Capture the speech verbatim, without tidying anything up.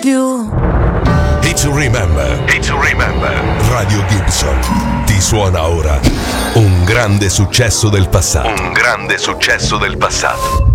più. Hit to remember. Hit to remember. Radio Gibson ti suona ora un grande successo del passato. Un grande successo del passato.